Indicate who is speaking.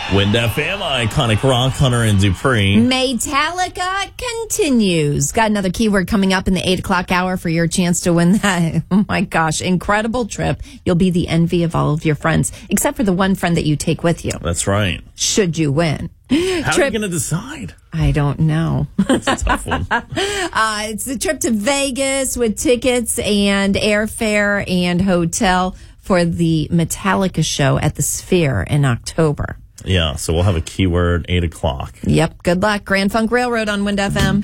Speaker 1: Wind FM, iconic rock, Hunter and Dupree.
Speaker 2: Metallica continues. Got another keyword coming up in the 8 o'clock hour for your chance to win that. Oh my gosh, incredible trip. You'll be the envy of all of your friends, except for the one friend that you take with you.
Speaker 1: That's right.
Speaker 2: Should you win.
Speaker 1: How are you going to decide?
Speaker 2: I don't know.
Speaker 1: That's a tough one.
Speaker 2: It's the trip to Vegas with tickets and airfare and hotel for the Metallica show at the Sphere in October.
Speaker 1: Yeah, so we'll have a keyword 8 o'clock.
Speaker 2: Yep. Good luck. Grand Funk Railroad on Wind FM.